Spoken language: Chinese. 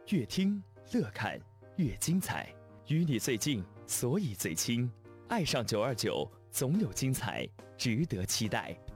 越听乐看越精彩，与你最近，所以最亲。爱上929，总有精彩值得期待。